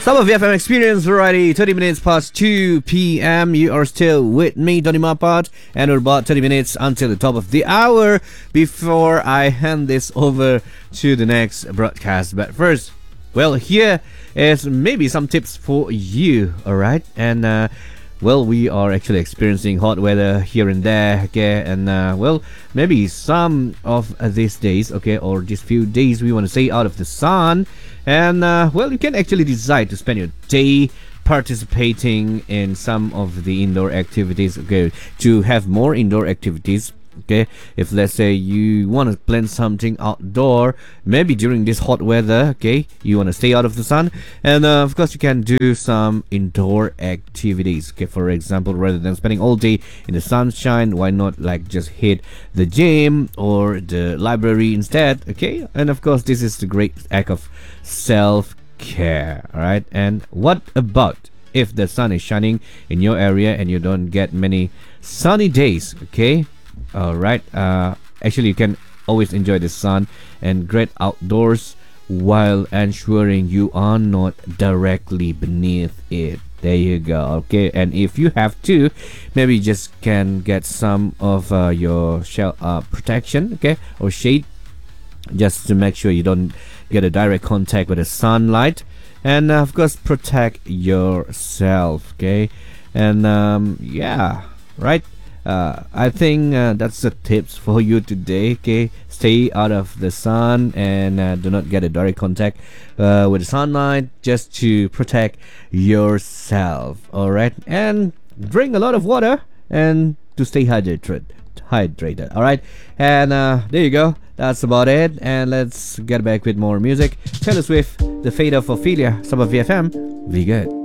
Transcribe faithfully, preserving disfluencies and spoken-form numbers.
Some of the F M Experience Variety, thirty minutes past two p m. You are still with me, Donny Mapat, and we're about thirty minutes until the top of the hour before I hand this over to the next broadcast. But first, well, here is maybe some tips for you, alright? And, uh, well, we are actually experiencing hot weather here and there, okay? And, uh, well, maybe some of these days, okay, or these few days we want to stay out of the sun. And, uh, well, you can actually decide to spend your day participating in some of the indoor activities, okay, to have more indoor activities. Okay, if let's say you want to plan something outdoor, maybe during this hot weather, okay, you want to stay out of the sun, and uh, of course you can do some indoor activities. Okay, for example, rather than spending all day in the sunshine, why not like just hit the gym or the library instead? Okay, and of course this is the great act of self-care. All right, and what about if the sun is shining in your area and you don't get many sunny days? Okay. All right. Uh, actually, you can always enjoy the sun and great outdoors while ensuring you are not directly beneath it. There you go. Okay. And if you have to, maybe you just can get some of uh, your shell uh, protection, okay, or shade, just to make sure you don't get a direct contact with the sunlight, and uh, of course protect yourself. Okay. And um, yeah, right. Uh, I think uh, that's the tips for you today. Okay, stay out of the sun and uh, do not get a direct contact uh, with the sunlight, just to protect yourself. All right, and drink a lot of water and to stay hydrated. Hydrated. All right, and uh, there you go. That's about it. And let's get back with more music. Taylor Swift, The Fate of Ophelia. Some of V F M. Be good.